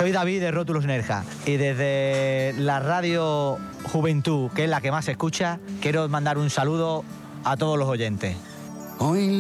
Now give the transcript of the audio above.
Soy David de Rótulos Nerja y desde la radio Juventud, que es la que más se escucha, quiero mandar un saludo a todos los oyentes. Hoy